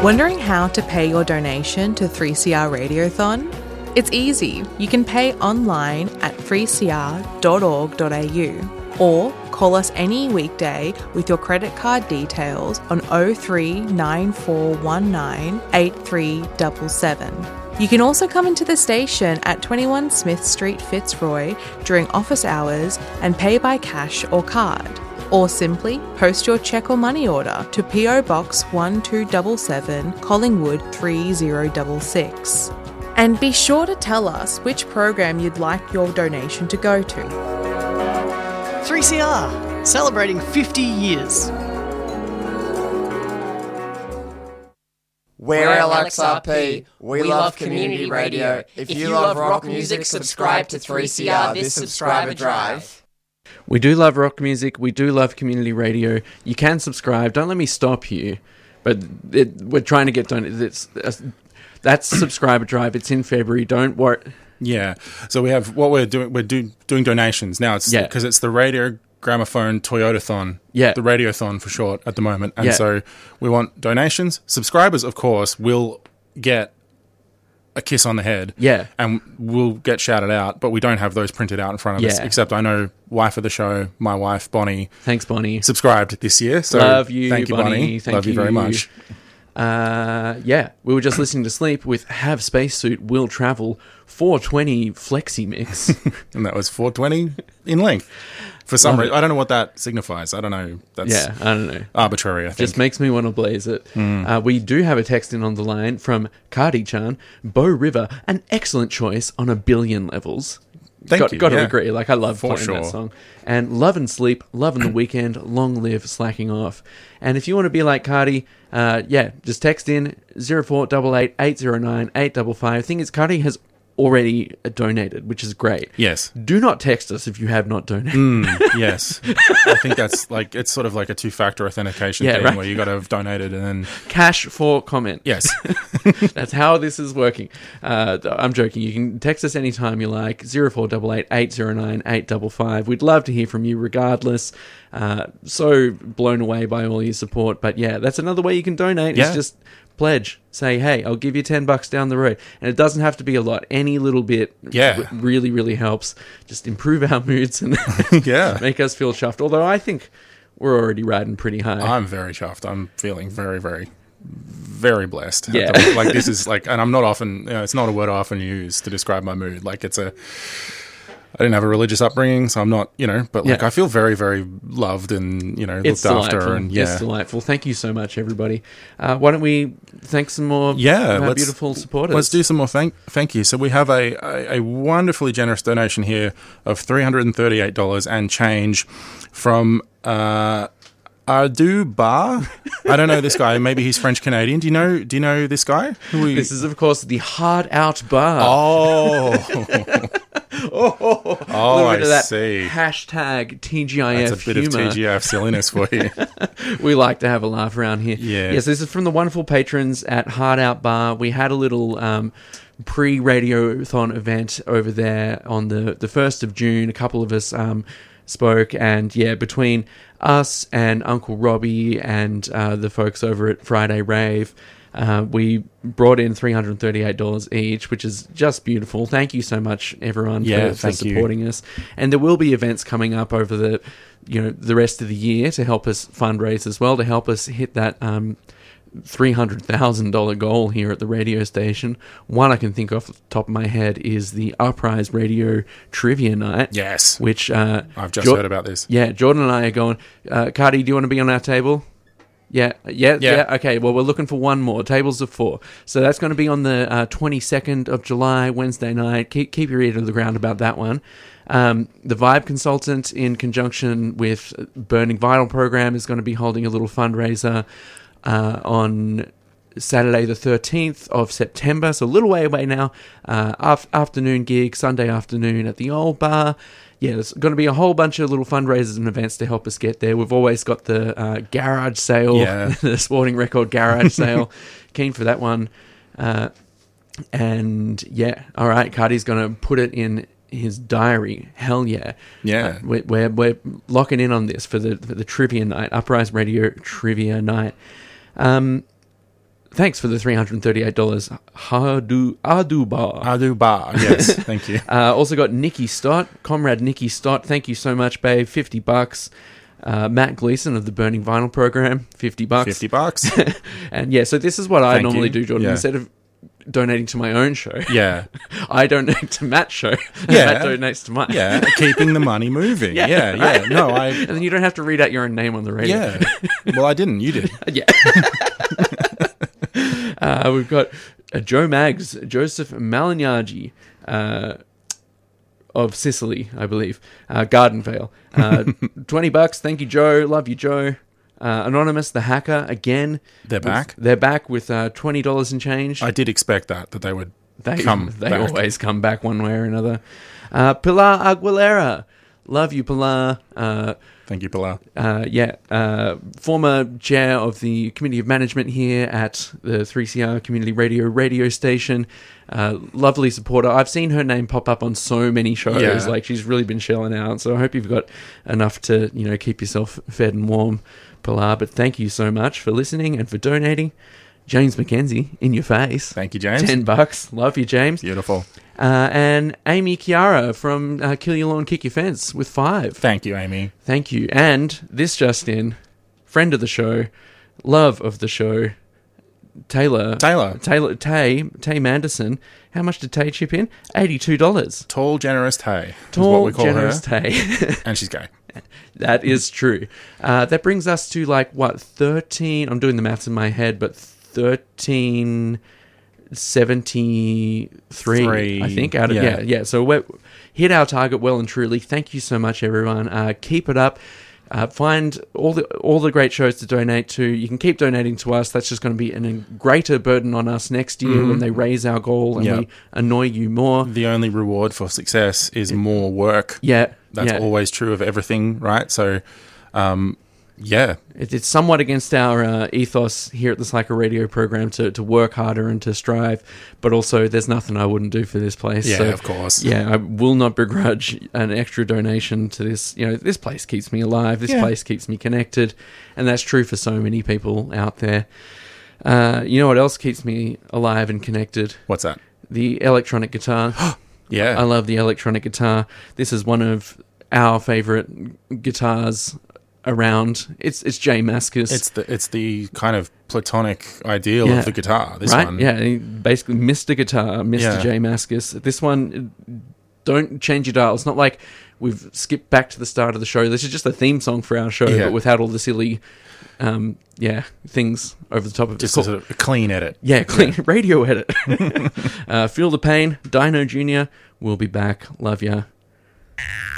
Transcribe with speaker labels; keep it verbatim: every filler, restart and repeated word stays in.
Speaker 1: Wondering how to pay your donation to three C R Radiothon? It's easy. You can pay online at three c r dot org dot a u or call us any weekday with your credit card details on oh three nine four one nine eight three seven seven. You can also come into the station at twenty-one Smith Street, Fitzroy during office hours and pay by cash or card. Or simply post your cheque or money order to P O Box one two seven seven, Collingwood three zero six six. And be sure to tell us which program you'd like your donation to go to.
Speaker 2: three C R, celebrating fifty years.
Speaker 3: We're L X R P. We love community radio. If you love rock music, subscribe to three C R this subscriber drive.
Speaker 4: We do love rock music. We do love community radio. You can subscribe. Don't let me stop you. But it, we're trying to get done. It's, uh, that's subscriber drive. It's in February. Don't worry.
Speaker 5: Yeah. So we have what we're doing. We're do, doing donations now. It's
Speaker 4: Yeah.
Speaker 5: because it's the Radio Gramophone Toyotathon.
Speaker 4: Yeah.
Speaker 5: The Radiothon for short at the moment. And
Speaker 4: Yeah.
Speaker 5: so we want donations. Subscribers, of course, will get a kiss on the head.
Speaker 4: Yeah.
Speaker 5: And we'll get shouted out, but we don't have those printed out in front of us.
Speaker 4: Yeah.
Speaker 5: Except I know wife of the show, my wife, Bonnie,
Speaker 4: Thanks, Bonnie.
Speaker 5: subscribed this year. So
Speaker 4: Love you,
Speaker 5: thank you,
Speaker 4: Bonnie.
Speaker 5: Bonnie.
Speaker 4: Thank
Speaker 5: Love you very
Speaker 4: you.
Speaker 5: much.
Speaker 4: Uh, yeah, we were just listening to Sleep with Have Spacesuit Will Travel four twenty Flexi Mix.
Speaker 5: And that was four twenty in length. For some
Speaker 4: Love
Speaker 5: reason,
Speaker 4: it.
Speaker 5: I don't know what that signifies. I don't know. That's
Speaker 4: Yeah, I don't know.
Speaker 5: arbitrary, I think.
Speaker 4: Just makes me want to blaze it. Uh, we do have a text in on the line from Cardi-chan. Bow River, an excellent choice on a billion levels.
Speaker 5: Thank
Speaker 4: got,
Speaker 5: you,
Speaker 4: Got to
Speaker 5: yeah.
Speaker 4: agree. Like, I love
Speaker 5: For
Speaker 4: playing that
Speaker 5: sure.
Speaker 4: song. And Love and Sleep, Love in the Weekend, Long Live Slacking Off. And if you want to be like Cardi, uh, yeah, just text in zero four eight eight, eight zero nine, eight five five. Thing is, Cardi has already donated, which is great.
Speaker 5: Yes.
Speaker 4: Do not text us if you have not donated.
Speaker 5: Mm, yes. I think that's like, it's sort of like a two-factor authentication
Speaker 4: Yeah,
Speaker 5: thing
Speaker 4: right.
Speaker 5: where you got to have donated and then,
Speaker 4: Cash for comment.
Speaker 5: yes.
Speaker 4: That's how this is working. Uh, I'm joking. You can text us anytime you like. zero four eight eight, eight zero nine, eight five five. We'd love to hear from you regardless. Uh, so blown away by all your support. But yeah, that's another way you can donate.
Speaker 5: Yeah.
Speaker 4: It's just pledge. Say, hey, I'll give you ten bucks down the road. And it doesn't have to be a lot. Any little bit
Speaker 5: Yeah.
Speaker 4: r- really, really helps. Just improve our moods and
Speaker 5: Yeah.
Speaker 4: make us feel chuffed. Although I think we're already riding pretty high.
Speaker 5: I'm very chuffed. I'm feeling very, very, very blessed. at
Speaker 4: Yeah.
Speaker 5: the- like this is like, and I'm not often, you know, it's not a word I often use to describe my mood. Like it's a, I didn't have a religious upbringing, so I'm not, you know, but like
Speaker 4: Yeah.
Speaker 5: I feel very, very loved and, you know,
Speaker 4: It's
Speaker 5: looked
Speaker 4: delightful.
Speaker 5: after and yeah.
Speaker 4: It's delightful. Thank you so much, everybody. Uh, why don't we thank some more
Speaker 5: Yeah,
Speaker 4: of our
Speaker 5: let's-
Speaker 4: beautiful supporters?
Speaker 5: Let's do some more thank thank you. So we have a, a, a wonderfully generous donation here of three hundred thirty-eight dollars and change from uh Ardu Bar. I don't know this guy. Maybe he's French Canadian. Do you know do you know this guy? Who we,
Speaker 4: This is, of course, the Hard Out Bar.
Speaker 5: Oh.
Speaker 4: oh,
Speaker 5: Oh,
Speaker 4: a little
Speaker 5: I
Speaker 4: bit of that
Speaker 5: see.
Speaker 4: hashtag T G I F
Speaker 5: That's a bit
Speaker 4: humor.
Speaker 5: of T G I F silliness for you.
Speaker 4: We like to have a laugh around here.
Speaker 5: Yeah.
Speaker 4: Yes, this is from the wonderful patrons at Hard Out Bar. We had a little um, pre-radiothon event over there on the, the first of June. A couple of us um, spoke, and yeah, between us and Uncle Robbie and uh, the folks over at Friday Rave, Uh, we brought in three hundred thirty-eight dollars each, which is just beautiful. Thank you so much, everyone,
Speaker 5: Yeah,
Speaker 4: for, for
Speaker 5: thank you.
Speaker 4: supporting us. And there will be events coming up over the, you know, the rest of the year to help us fundraise as well, to help us hit that um, three hundred thousand dollars goal here at the radio station. One I can think off the top of my head is the Uprise Radio Trivia Night.
Speaker 5: Yes.
Speaker 4: Which uh,
Speaker 5: I've just
Speaker 4: Jo-
Speaker 5: heard about this.
Speaker 4: Yeah, Jordan and I are going, uh, Cardi, do you want to be on our table? Yeah, yeah,
Speaker 5: Yeah.
Speaker 4: yeah, okay, well, we're looking for one more. Tables of four. So that's going to be on the uh, twenty-second of July, Wednesday night. Keep, keep your ear to the ground about that one. Um, the Vibe Consultant, in conjunction with Burning Vital program, is going to be holding a little fundraiser uh, on Saturday the thirteenth of September, so a little way away now. Uh, af- afternoon gig, Sunday afternoon at the Old Bar. Yeah, there's going to be a whole bunch of little fundraisers and events to help us get there. We've always got the uh, garage sale,
Speaker 5: Yeah.
Speaker 4: the Sporting Record garage sale. Keen for that one. Uh, and yeah, all right, Cardi's going to put it in his diary. Hell yeah.
Speaker 5: Yeah.
Speaker 4: Uh, we're, we're, we're locking in on this for the, for the trivia night, Uprise Radio Trivia Night. Um, thanks for the three hundred thirty-eight dollars. Hadu Adubar.
Speaker 5: Adu Bar. Yes, thank you.
Speaker 4: Uh, also got Nikki Stott, Comrade Nikki Stott. Thank you so much, babe. fifty bucks. Uh, Matt Gleason of the Burning Vinyl program, fifty bucks.
Speaker 5: fifty bucks.
Speaker 4: And yeah, so this is what I
Speaker 5: Thank
Speaker 4: normally
Speaker 5: you.
Speaker 4: do, Jordan.
Speaker 5: Yeah.
Speaker 4: Instead of donating to my own show,
Speaker 5: Yeah.
Speaker 4: I donate to Matt's show.
Speaker 5: Yeah.
Speaker 4: Matt donates to mine.
Speaker 5: Yeah, keeping the money moving. Yeah, yeah.
Speaker 4: right.
Speaker 5: No, I.
Speaker 4: And then you don't have to read out your own name on the radio.
Speaker 5: Yeah. Well, I didn't. You did.
Speaker 4: Yeah. uh, we've got uh, Joe Maggs, Joseph Malignaggi, uh, of Sicily, I believe. Uh, Gardenvale. Uh, twenty bucks. Thank you, Joe. Love you, Joe. Uh, Anonymous, the hacker, again.
Speaker 5: They're
Speaker 4: with-
Speaker 5: back?
Speaker 4: They're back with uh, twenty dollars and change.
Speaker 5: I did expect that that they would
Speaker 4: They
Speaker 5: come.
Speaker 4: They
Speaker 5: back.
Speaker 4: always come back one way or another. Uh, Pilar Aguilera. Love you, Pilar. Uh,
Speaker 5: Thank you, Pilar.
Speaker 4: uh, yeah, uh, former chair of the Committee of Management here at the three C R Community Radio radio station. Uh, lovely supporter. I've seen her name pop up on so many shows.
Speaker 5: Yeah.
Speaker 4: Like, she's really been shelling out. So I hope you've got enough to, you know, keep yourself fed and warm, Pilar. But thank you so much for listening and for donating. James McKenzie, in your face.
Speaker 5: Thank you, James.
Speaker 4: Ten bucks. Love you, James.
Speaker 5: Beautiful.
Speaker 4: Uh, and Amy Chiara from uh, Kill Your Lawn, Kick Your Fence with five.
Speaker 5: Thank you, Amy.
Speaker 4: Thank you. And this just in, friend of the show, love of the show, Taylor.
Speaker 5: Taylor.
Speaker 4: Taylor. Tay. Tay Manderson. How much did Tay chip in? eighty-two dollars.
Speaker 5: Tall, generous Tay.
Speaker 4: Tall,
Speaker 5: is what we call
Speaker 4: generous
Speaker 5: her.
Speaker 4: Tay.
Speaker 5: And she's gay.
Speaker 4: That is true. Uh, that brings us to like, what, thirteen? I'm doing the maths in my head, but thirteen seventy-three,
Speaker 5: Three.
Speaker 4: I think. Out of, yeah.
Speaker 5: Yeah.
Speaker 4: yeah, yeah. So we hit our target well and truly. Thank you so much, everyone. Uh, keep it up. Uh, find all the all the great shows to donate to. You can keep donating to us. That's just going to be an, a greater burden on us next year
Speaker 5: Mm-hmm.
Speaker 4: when they raise our goal and
Speaker 5: Yeah.
Speaker 4: we annoy you more.
Speaker 5: The only reward for success is more work.
Speaker 4: Yeah,
Speaker 5: That's
Speaker 4: yeah.
Speaker 5: always true of everything, right? So, um, yeah.
Speaker 4: It, it's somewhat against our uh, ethos here at the Slacker Radio program to, to work harder and to strive, but also there's nothing I wouldn't do for this place.
Speaker 5: Yeah,
Speaker 4: so,
Speaker 5: of course.
Speaker 4: Yeah, I will not begrudge an extra donation to this. You know, this place keeps me alive. This
Speaker 5: Yeah.
Speaker 4: place keeps me connected, and that's true for so many people out there. Uh, you know what else keeps me alive and connected?
Speaker 5: What's that?
Speaker 4: The electronic guitar.
Speaker 5: Yeah.
Speaker 4: I love the electronic guitar. This is one of our favorite guitars around. It's it's Jay Mascis.
Speaker 5: It's the it's the kind of platonic ideal
Speaker 4: Yeah.
Speaker 5: of the guitar. This
Speaker 4: right?
Speaker 5: one,
Speaker 4: Yeah, he- basically Mister Guitar, Mister
Speaker 5: Yeah.
Speaker 4: J Mascis. This one, don't change your dial. It's not like we've skipped back to the start of the show. This is just a theme song for our show,
Speaker 5: Yeah.
Speaker 4: but without all the silly, um, yeah, things over the top of it.
Speaker 5: just
Speaker 4: Cool.
Speaker 5: a, sort of a clean edit.
Speaker 4: Yeah, clean radio edit. uh, Feel the Pain, Dino Junior We'll be back. Love ya.